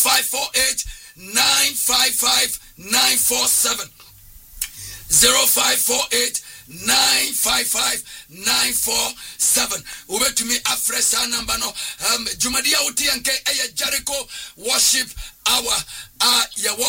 0548 955 947. 0548 955 947. Over to me afresa number no Jumadia uti anke Jericho worship hour